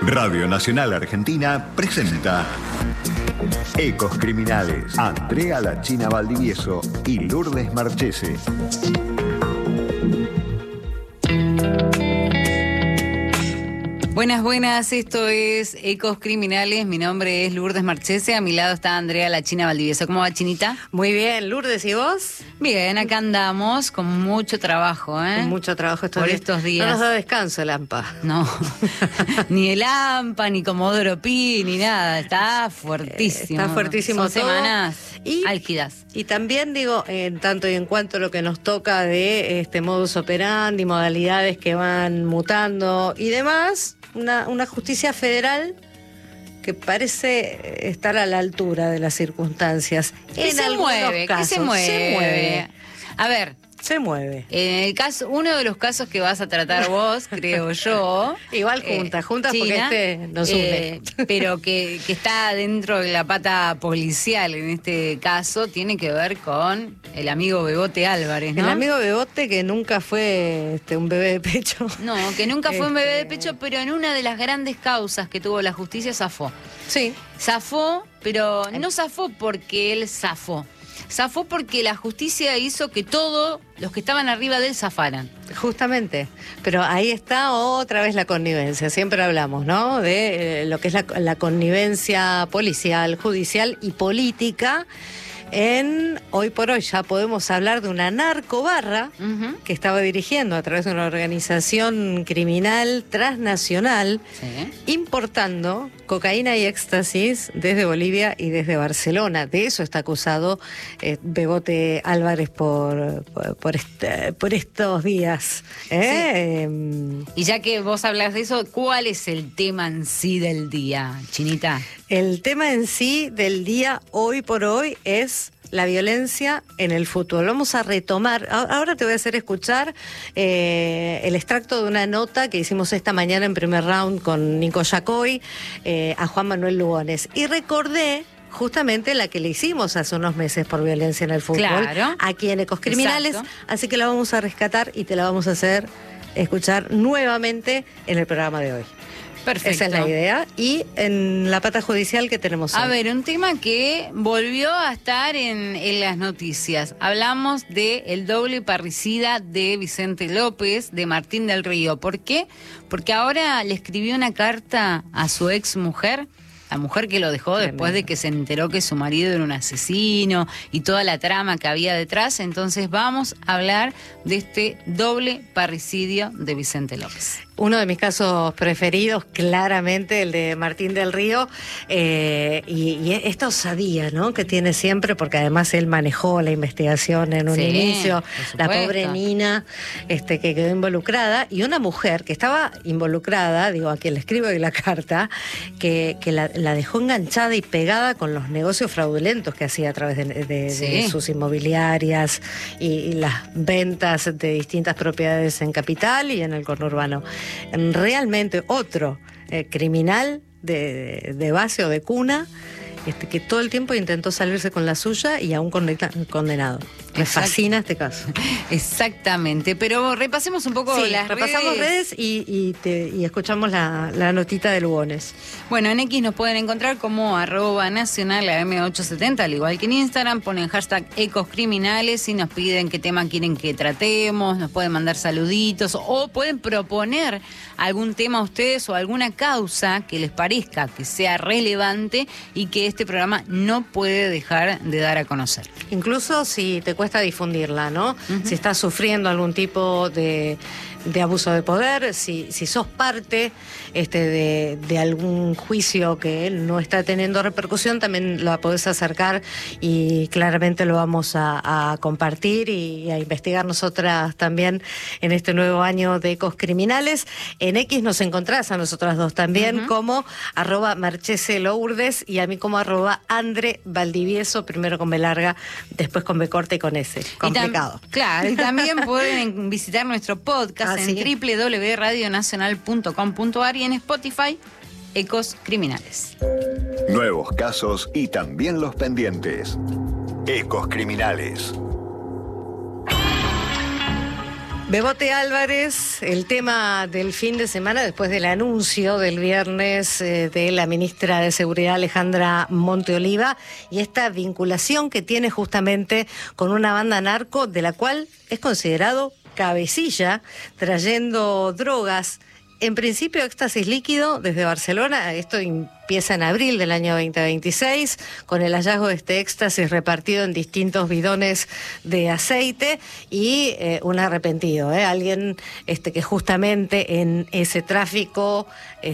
Radio Nacional Argentina presenta Ecos Criminales. Andrea La China Valdivieso y Lourdes Marchese. Buenas, buenas, esto es Ecos Criminales, mi nombre es Lourdes Marchese, a mi lado está Andrea La China Valdivieso. ¿Cómo va, Chinita? Muy bien, Lourdes, ¿y vos? Bien, acá andamos con mucho trabajo, Con mucho trabajo por estos días. No nos da descanso el AMPA. No, ni el AMPA, ni Comodoro Pi, ni nada, está fuertísimo. Está fuertísimo. Son semanas álgidas. Y también digo, en tanto y en cuanto a lo que nos toca de este modus operandi, modalidades que van mutando y demás, una justicia federal que parece estar a la altura de las circunstancias. ¿Qué se mueve? ¿Qué se mueve? A ver. Se mueve. En el caso, uno de los casos que vas a tratar vos, creo yo. Igual juntas China, porque nos une. Pero que está dentro de la pata policial en este caso, tiene que ver con el amigo Bebote Álvarez, ¿no? El amigo Bebote que nunca fue un bebé de pecho. No, que nunca fue un bebé de pecho, pero en una de las grandes causas que tuvo la justicia zafó. Sí. Zafó, pero no zafó porque él zafó. Zafó porque la justicia hizo que todos los que estaban arriba de él zafaran. Justamente, pero ahí está otra vez la connivencia. Siempre hablamos, ¿no? De lo que es la connivencia policial, judicial y política. Hoy por hoy ya podemos hablar de una narcobarra que estaba dirigiendo a través de una organización criminal transnacional, importando cocaína y éxtasis desde Bolivia y desde Barcelona. De eso está acusado Bebote Álvarez por estos días. Y ya que vos hablas de eso, ¿cuál es el tema en sí del día, Chinita? El tema en sí del día, hoy por hoy, es la violencia en el fútbol. Vamos a retomar, ahora te voy a hacer escuchar el extracto de una nota que hicimos esta mañana en primer round con Nico Yacoy, a Juan Manuel Lugones. Y recordé justamente la que le hicimos hace unos meses por violencia en el fútbol, claro, aquí en Ecos Criminales. Exacto. Así que la vamos a rescatar y te la vamos a hacer escuchar nuevamente en el programa de hoy. Perfecto. Esa es la idea. Y en la pata judicial que tenemos hoy. A ver, un tema que volvió a estar en las noticias. Hablamos de el doble parricida de Vicente López, de Martín del Río. ¿Por qué? Porque ahora le escribió una carta a su ex mujer, la mujer que lo dejó después de que se enteró que su marido era un asesino y toda la trama que había detrás. Entonces vamos a hablar de este doble parricidio de Vicente López. Uno de mis casos preferidos, claramente, el de Martín del Río, y esta osadía, ¿no?, que tiene siempre, porque además él manejó la investigación en un inicio, la pobre Nina, que quedó involucrada, y una mujer que estaba involucrada, digo, a quien le escribo la carta, que la dejó enganchada y pegada con los negocios fraudulentos que hacía a través de sus inmobiliarias y las ventas de distintas propiedades en Capital y en el conurbano. Realmente otro criminal de base o de cuna, que todo el tiempo intentó salirse con la suya y aún condenado. Me fascina este caso. Exactamente, pero repasemos un poco las repasamos redes y escuchamos la notita de Lugones. Bueno, en X nos pueden encontrar como @nacionalam870, al igual que en Instagram, ponen hashtag Ecos Criminales y nos piden qué tema quieren que tratemos, nos pueden mandar saluditos o pueden proponer algún tema a ustedes o alguna causa que les parezca que sea relevante y que este programa no puede dejar de dar a conocer. Incluso si te cuesta difundirla, ¿no? Si estás sufriendo algún tipo de abuso de poder, si sos parte de algún juicio que no está teniendo repercusión, también la podés acercar y claramente lo vamos a compartir y a investigar nosotras también en este nuevo año de Ecos Criminales. En X nos encontrás a nosotras dos también como @marcheselourdes y a mí como @Andre Valdivieso, primero con B larga, después con B corta y con S. Complicado. Claro, y también pueden visitar nuestro podcast en www.radionacional.com.ar y en Spotify, Ecos Criminales. Nuevos casos y también los pendientes. Ecos Criminales. Bebote Álvarez, el tema del fin de semana después del anuncio del viernes de la ministra de Seguridad Alejandra Monteoliva y esta vinculación que tiene justamente con una banda narco de la cual es considerado cabecilla, trayendo drogas, en principio éxtasis líquido desde Barcelona. Esto empieza en abril del año 2026, con el hallazgo de este éxtasis repartido en distintos bidones de aceite y un arrepentido, alguien que justamente en ese tráfico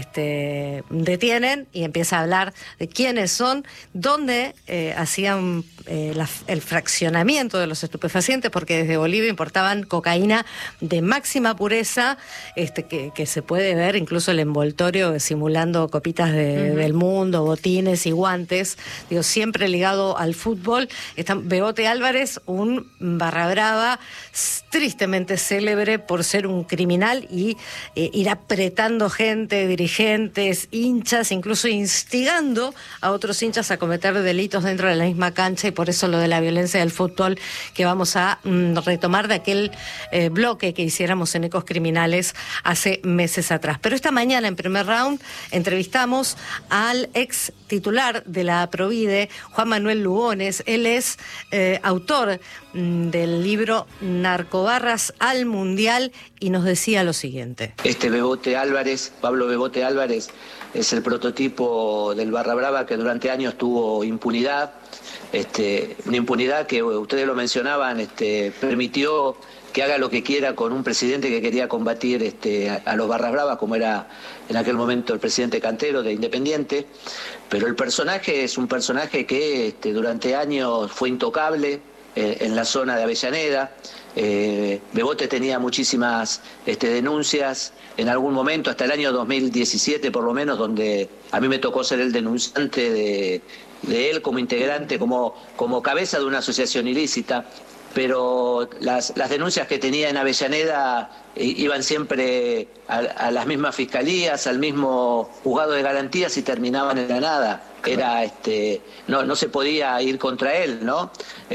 detienen y empieza a hablar de quiénes son, dónde hacían el fraccionamiento de los estupefacientes, porque desde Bolivia importaban cocaína de máxima pureza, que se puede ver incluso el envoltorio simulando copitas del mundo, botines y guantes, digo, siempre ligado al fútbol. Está Bebote Álvarez, un barra brava tristemente célebre por ser un criminal y ir apretando gente, dirigentes, hinchas, incluso instigando a otros hinchas a cometer delitos dentro de la misma cancha, y por eso lo de la violencia del fútbol que vamos a retomar de aquel bloque que hiciéramos en Ecos Criminales hace meses atrás. Pero esta mañana, en primer round, entrevistamos al ex titular de la Provide, Juan Manuel Lugones. Él es autor del libro Narcobarras al Mundial y nos decía lo siguiente. Bebote Álvarez, Pablo Bebote Álvarez, es el prototipo del barra brava que durante años tuvo impunidad, una impunidad que ustedes lo mencionaban, permitió que haga lo que quiera con un presidente que quería combatir a los barras bravas, como era en aquel momento el presidente Cantero de Independiente. Pero el personaje es un personaje que durante años fue intocable en la zona de Avellaneda. Bebote tenía muchísimas denuncias, en algún momento, hasta el año 2017 por lo menos, donde a mí me tocó ser el denunciante de él como integrante, como cabeza de una asociación ilícita. Pero las denuncias que tenía en Avellaneda iban siempre a las mismas fiscalías, al mismo juzgado de garantías y terminaban en la nada. Era no se podía ir contra él, ¿no?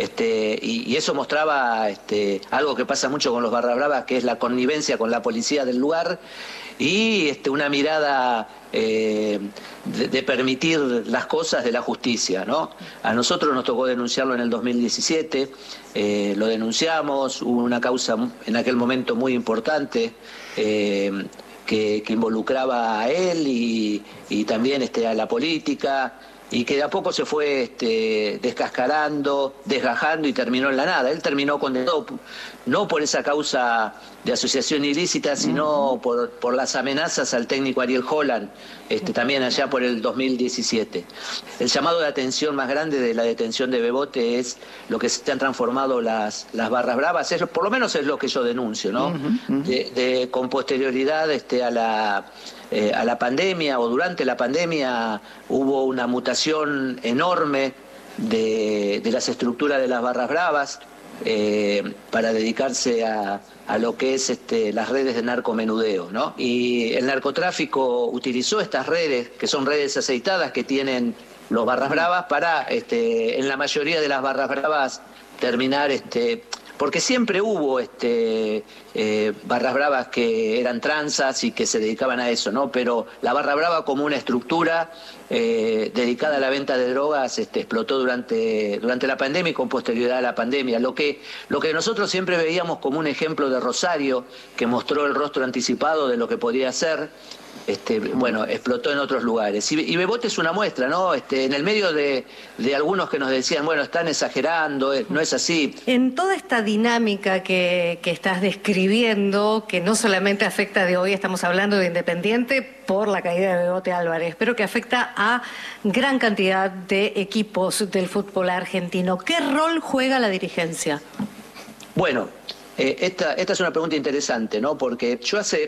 Y eso mostraba algo que pasa mucho con los barra bravas, que es la connivencia con la policía del lugar y una mirada de permitir las cosas de la justicia, ¿no? A nosotros nos tocó denunciarlo en el 2017, lo denunciamos, hubo una causa en aquel momento muy importante que involucraba a él y también a la política, y que de a poco se fue descascarando, desgajando y terminó en la nada. Él terminó condenado no por esa causa de asociación ilícita, sino por las amenazas al técnico Ariel Holland, también allá por el 2017. El llamado de atención más grande de la detención de Bebote es lo que se han transformado las barras bravas, por lo menos es lo que yo denuncio, ¿no? Con posterioridad a la pandemia o durante la pandemia hubo una mutación enorme de las estructuras de las barras bravas para dedicarse a lo que es las redes de narcomenudeo, ¿no? Y el narcotráfico utilizó estas redes, que son redes aceitadas que tienen los barras bravas, para en la mayoría de las barras bravas terminar porque siempre hubo barras bravas que eran tranzas y que se dedicaban a eso, ¿no? Pero la barra brava como una estructura dedicada a la venta de drogas explotó durante la pandemia y con posterioridad a la pandemia. Lo que nosotros siempre veíamos como un ejemplo de Rosario, que mostró el rostro anticipado de lo que podía ser, bueno, explotó en otros lugares. Y Bebote es una muestra, ¿no? En el medio de algunos que nos decían, bueno, están exagerando, no es así. En toda esta dinámica que estás describiendo, que no solamente afecta de hoy, estamos hablando de Independiente por la caída de Bebote Álvarez, pero que afecta a gran cantidad de equipos del fútbol argentino, ¿qué rol juega la dirigencia? Bueno, esta es una pregunta interesante, ¿no? Porque yo hace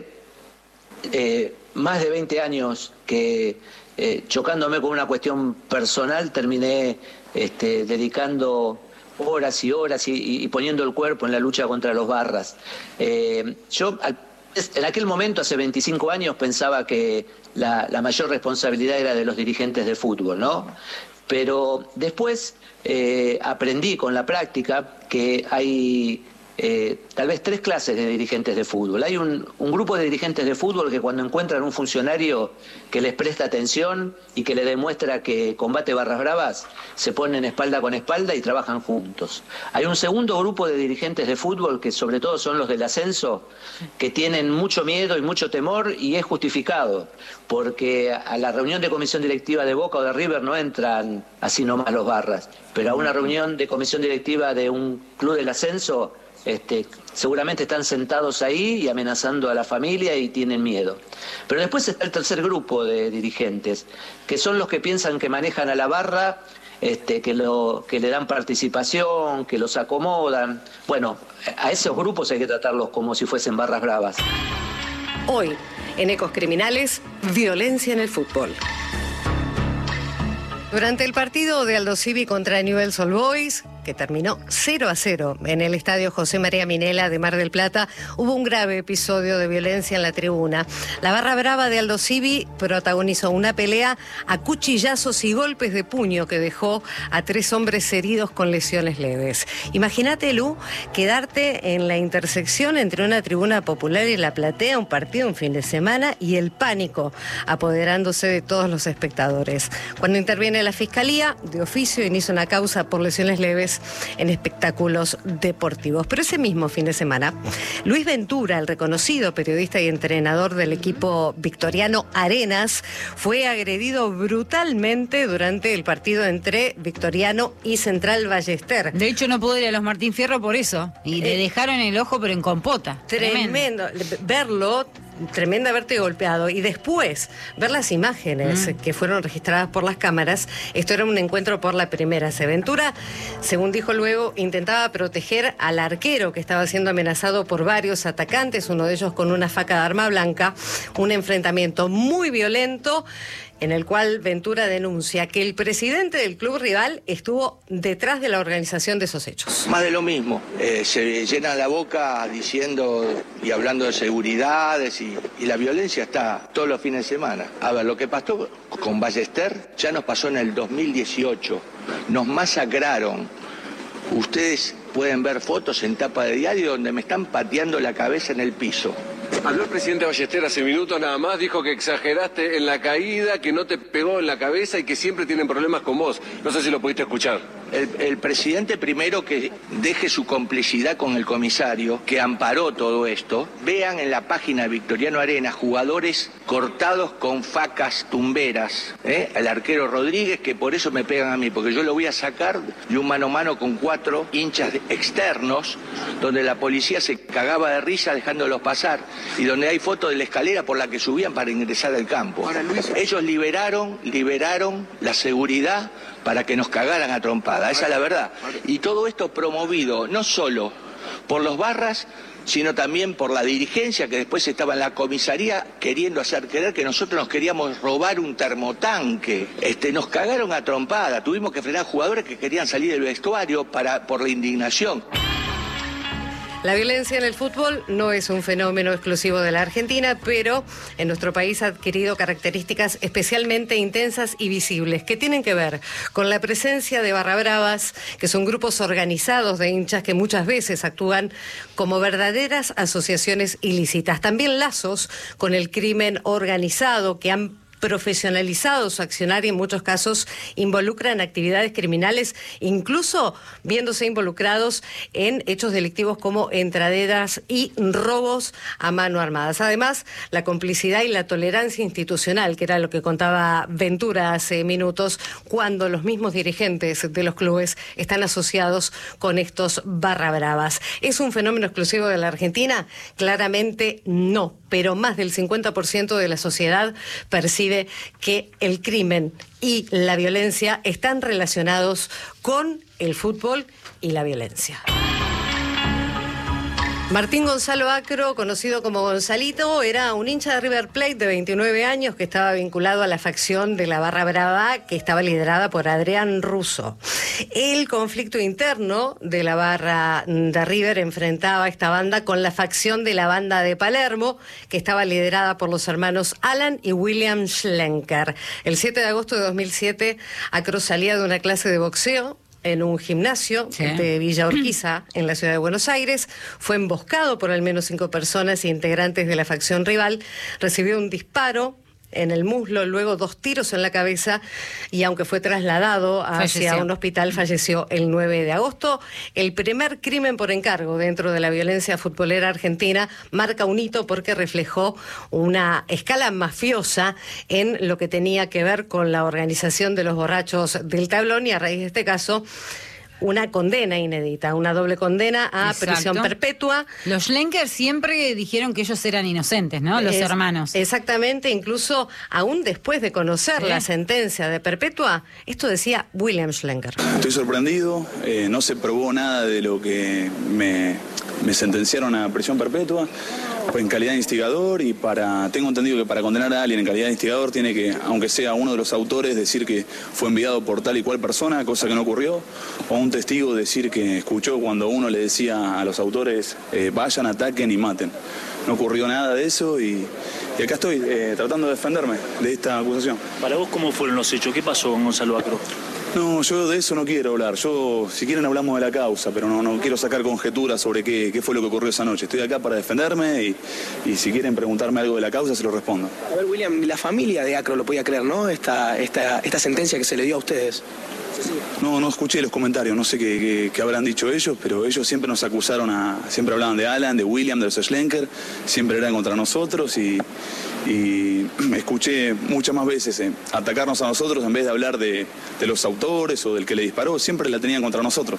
más de 20 años que chocándome con una cuestión personal terminé dedicando horas y horas y poniendo el cuerpo en la lucha contra los barras. Yo en aquel momento, hace 25 años, pensaba que la mayor responsabilidad era de los dirigentes de fútbol, ¿no? Pero después aprendí con la práctica que hay tal vez 3 clases de dirigentes de fútbol. Hay un grupo de dirigentes de fútbol que cuando encuentran un funcionario que les presta atención y que le demuestra que combate barras bravas, se ponen espalda con espalda y trabajan juntos. Hay un segundo grupo de dirigentes de fútbol, que sobre todo son los del ascenso, que tienen mucho miedo y mucho temor, y es justificado, porque a la reunión de comisión directiva de Boca o de River no entran así nomás los barras, pero a una reunión de comisión directiva de un club del ascenso, seguramente están sentados ahí y amenazando a la familia y tienen miedo. Pero después está el tercer grupo de dirigentes, que son los que piensan que manejan a la barra, que le dan participación, que los acomodan. Bueno, a esos grupos hay que tratarlos como si fuesen barras bravas. Hoy, en Ecos Criminales, violencia en el fútbol. Durante el partido de Aldosivi contra Newell's Old Boys, que terminó 0-0 en el estadio José María Minella de Mar del Plata, hubo un grave episodio de violencia en la tribuna. La barra brava de Aldosivi protagonizó una pelea a cuchillazos y golpes de puño que dejó a 3 hombres heridos con lesiones leves. Imagínate, Lu, quedarte en la intersección entre una tribuna popular y la platea, un partido, un fin de semana, y el pánico apoderándose de todos los espectadores. Cuando interviene la Fiscalía, de oficio inicia una causa por lesiones leves en espectáculos deportivos. Pero ese mismo fin de semana, Luis Ventura, el reconocido periodista y entrenador del equipo victoriano Arenas, fue agredido brutalmente durante el partido entre Victoriano y Central Ballester. De hecho, no pudo ir a los Martín Fierro por eso. Y le dejaron el ojo, pero en compota. Tremendo. Verlo, tremenda haberte golpeado, y después ver las imágenes que fueron registradas por las cámaras. Esto era un encuentro por la primera. Ventura, según dijo luego, intentaba proteger al arquero, que estaba siendo amenazado por varios atacantes, uno de ellos con una faca de arma blanca. Un enfrentamiento muy violento en el cual Ventura denuncia que el presidente del club rival estuvo detrás de la organización de esos hechos. Más de lo mismo, se llenan la boca diciendo y hablando de seguridades y la violencia está todos los fines de semana. A ver, lo que pasó con Ballester ya nos pasó en el 2018, nos masacraron. Ustedes pueden ver fotos en tapa de diario donde me están pateando la cabeza en el piso. Habló el presidente Ballester hace minutos nada más, dijo que exageraste en la caída, que no te pegó en la cabeza y que siempre tienen problemas con vos. No sé si lo pudiste escuchar. El presidente primero que deje su complicidad con el comisario, que amparó todo esto. Vean en la página de Victoriano Arenas jugadores cortados con facas tumberas. El arquero Rodríguez, que por eso me pegan a mí, porque yo lo voy a sacar de un mano a mano con 4 hinchas externos, donde la policía se cagaba de risa dejándolos pasar, y donde hay fotos de la escalera por la que subían para ingresar al campo. Ahora, Luis, ellos liberaron la seguridad para que nos cagaran a trompada, esa es la verdad. Y todo esto promovido no solo por los barras, sino también por la dirigencia, que después estaba en la comisaría queriendo hacer creer que nosotros nos queríamos robar un termotanque. Nos cagaron a trompada, tuvimos que frenar jugadores que querían salir del vestuario por la indignación. La violencia en el fútbol no es un fenómeno exclusivo de la Argentina, pero en nuestro país ha adquirido características especialmente intensas y visibles, que tienen que ver con la presencia de barra bravas, que son grupos organizados de hinchas que muchas veces actúan como verdaderas asociaciones ilícitas. También lazos con el crimen organizado, que han profesionalizado su accionar y en muchos casos involucran actividades criminales, incluso viéndose involucrados en hechos delictivos como entraderas y robos a mano armadas. Además, la complicidad y la tolerancia institucional, que era lo que contaba Ventura hace minutos, cuando los mismos dirigentes de los clubes están asociados con estos barra bravas. ¿Es un fenómeno exclusivo de la Argentina? Claramente no, pero más del 50% de la sociedad percibe que el crimen y la violencia están relacionados con el fútbol y la violencia. Martín Gonzalo Acro, conocido como Gonzalito, era un hincha de River Plate de 29 años que estaba vinculado a la facción de la Barra Brava, que estaba liderada por Adrián Russo. El conflicto interno de la barra de River enfrentaba a esta banda con la facción de la banda de Palermo, que estaba liderada por los hermanos Alan y William Schlenker. El 7 de agosto de 2007, Acro salía de una clase de boxeo en un gimnasio Sí. de Villa Urquiza, en la ciudad de Buenos Aires. Fue emboscado por al menos 5 personas integrantes de la facción rival. Recibió un disparo en el muslo, luego 2 tiros en la cabeza, y aunque fue trasladado hacia Falleció. un hospital, falleció el 9 de agosto. El primer crimen por encargo dentro de la violencia futbolera argentina marca un hito porque reflejó una escala mafiosa en lo que tenía que ver con la organización de los borrachos del tablón, y a raíz de este caso una condena inédita, una doble condena a Exacto. prisión perpetua. Los Schlenker siempre dijeron que ellos eran inocentes, ¿no? Los hermanos. Exactamente, incluso aún después de conocer Sí. la sentencia de perpetua, esto decía William Schlenker. Estoy sorprendido, no se probó nada de lo que me sentenciaron a prisión perpetua. Fue en calidad de instigador, y tengo entendido que para condenar a alguien en calidad de instigador tiene que, aunque sea uno de los autores, decir que fue enviado por tal y cual persona, cosa que no ocurrió, o un testigo decir que escuchó cuando uno le decía a los autores vayan, ataquen y maten. No ocurrió nada de eso, y acá estoy tratando de defenderme de esta acusación. Para vos, ¿cómo fueron los hechos? ¿Qué pasó con Gonzalo Acro? No, yo de eso no quiero hablar. Si quieren hablamos de la causa, pero no quiero sacar conjeturas sobre qué fue lo que ocurrió esa noche. Estoy acá para defenderme, y si quieren preguntarme algo de la causa, se lo respondo. A ver, William, la familia de Acro lo podía creer, ¿no? Esta sentencia que se le dio a ustedes. No escuché los comentarios, no sé qué habrán dicho ellos, pero ellos siempre nos acusaron siempre hablaban de Alan, de William, de los Schlenker, siempre eran contra nosotros, y escuché muchas más veces atacarnos a nosotros en vez de hablar de los autores o del que le disparó, siempre la tenían contra nosotros.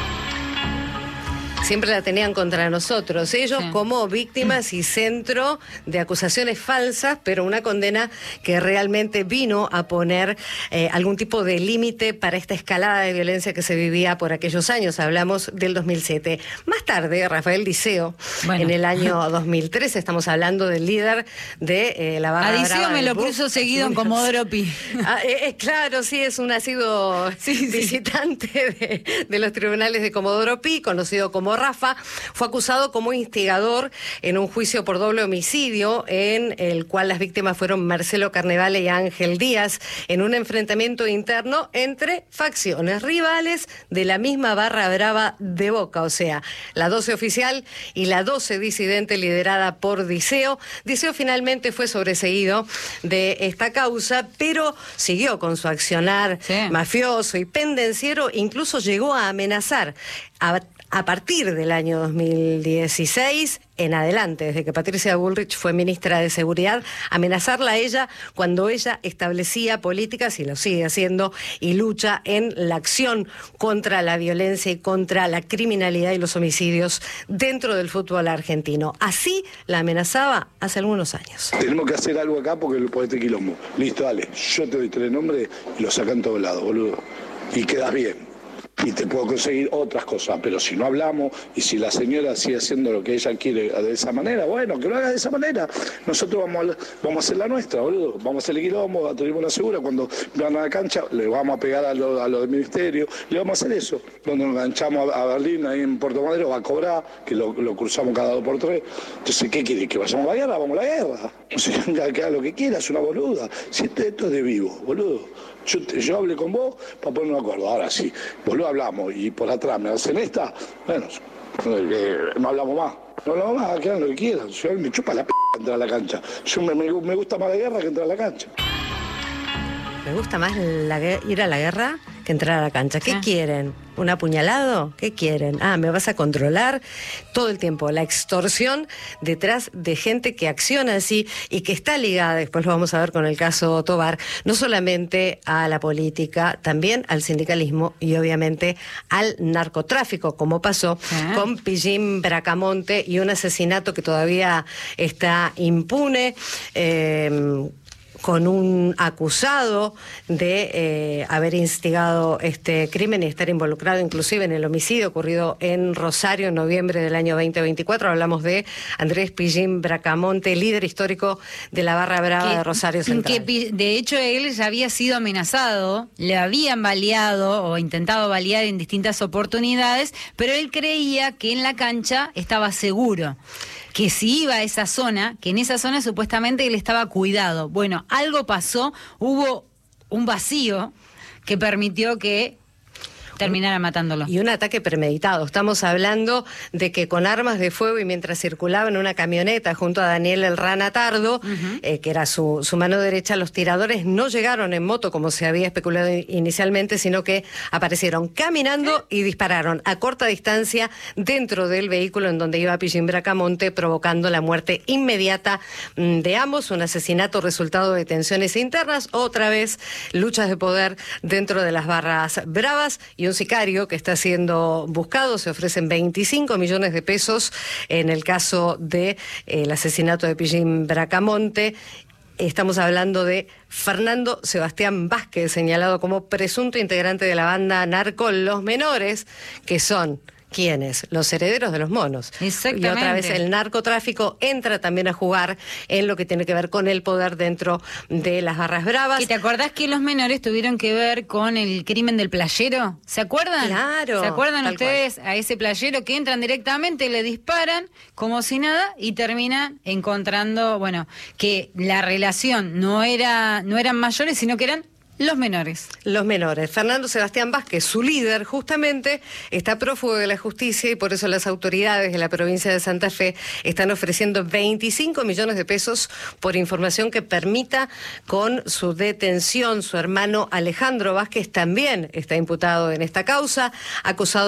Siempre la tenían contra nosotros, ellos Sí. como víctimas y centro de acusaciones falsas, pero una condena que realmente vino a poner algún tipo de límite para esta escalada de violencia que se vivía por aquellos años. Hablamos del 2007. Más tarde, Rafael Diceo, Bueno. en el año 2013, estamos hablando del líder de la barra A brava Diceo me del lo Boca. cruzo seguido en Comodoro Pi. Claro, sí, es un asiduo visitante de los tribunales de Comodoro Pi, conocido como Rafa. Fue acusado como instigador en un juicio por doble homicidio, en el cual las víctimas fueron Marcelo Carnevale y Ángel Díaz, en un enfrentamiento interno entre facciones rivales de la misma barra brava de Boca, o sea, la 12 oficial y la 12 disidente liderada por Diceo. Diceo finalmente fue sobreseído de esta causa, pero siguió con su accionar mafioso y pendenciero, incluso llegó a amenazar a partir del año 2016 en adelante, desde que Patricia Bullrich fue ministra de Seguridad, amenazarla a ella cuando ella establecía políticas, y lo sigue haciendo, y lucha en la acción contra la violencia y contra la criminalidad y los homicidios dentro del fútbol argentino. Así la amenazaba hace algunos años. Tenemos que hacer algo acá porque por este quilombo. Listo, dale, yo te doy 3 nombres y los sacan todos lados, boludo. Y quedas bien. Y te puedo conseguir otras cosas, pero si no hablamos y si la señora sigue haciendo lo que ella quiere de esa manera, bueno, que lo haga de esa manera. Nosotros vamos a hacer la nuestra, boludo. Vamos a hacer el quilombo, a Turismo La Segura. Cuando van a la cancha, le vamos a pegar a lo del ministerio. Le vamos a hacer eso. Donde nos enganchamos a Berlín, ahí en Puerto Madero, va a cobrar, que lo cruzamos cada 2 por 3. Entonces, ¿qué quiere? ¿Que vayamos a la guerra? Vamos a la guerra. O sea, que haga lo que quiera, es una boluda. Si esto es de vivo, boludo. Yo hablé con vos para ponernos de acuerdo. Ahora sí, boludo, hablamos y por atrás me hacen esta, bueno, no hablamos más. No hablamos más, que hagan lo que quieran. Yo me chupa la p*** entrar a la cancha. Me gusta más la guerra que entrar a la cancha. Me gusta más ir a la guerra que entrar a la cancha. ¿Qué quieren? ¿Un apuñalado? ¿Qué quieren? ¿Me vas a controlar? Todo el tiempo la extorsión detrás de gente que acciona así y que está ligada, después lo vamos a ver con el caso Tobar, no solamente a la política, también al sindicalismo y obviamente al narcotráfico, como pasó con Pillín Bracamonte y un asesinato que todavía está impune, con un acusado de haber instigado este crimen y estar involucrado inclusive en el homicidio ocurrido en Rosario en noviembre del año 2024. Hablamos de Andrés Pillín Bracamonte, líder histórico de la barra brava de Rosario Central. Que de hecho él ya había sido amenazado, le habían baleado o intentado balear en distintas oportunidades, pero él creía que en la cancha estaba seguro, que si iba a esa zona, que en esa zona supuestamente él estaba cuidado. Bueno, algo pasó, hubo un vacío que permitió que terminara matándolo. Y un ataque premeditado. Estamos hablando de que con armas de fuego y mientras circulaba en una camioneta junto a Daniel El Rana Tardo, que era su mano derecha, los tiradores no llegaron en moto como se había especulado inicialmente, sino que aparecieron caminando y dispararon a corta distancia dentro del vehículo en donde iba Pillín Bracamonte, provocando la muerte inmediata de ambos. Un asesinato resultado de tensiones internas, otra vez luchas de poder dentro de las barras bravas, y un sicario que está siendo buscado. Se ofrecen 25 millones de pesos en el caso de el asesinato de Pillín Bracamonte. Estamos hablando de Fernando Sebastián Vázquez, señalado como presunto integrante de la banda narco Los Menores, que son... ¿quiénes? Los herederos de los monos. Exactamente. Y otra vez el narcotráfico entra también a jugar en lo que tiene que ver con el poder dentro de las barras bravas. ¿Y te acordás que Los Menores tuvieron que ver con el crimen del playero? ¿Se acuerdan? Claro. ¿Se acuerdan tal ustedes cual. a ese playero que entran directamente, le disparan como si nada y terminan encontrando, bueno, que la relación no eran mayores, sino que eran los menores. Los menores. Fernando Sebastián Vázquez, su líder, justamente, está prófugo de la justicia y por eso las autoridades de la provincia de Santa Fe están ofreciendo 25 millones de pesos por información que permita con su detención. Su hermano Alejandro Vázquez también está imputado en esta causa, acusado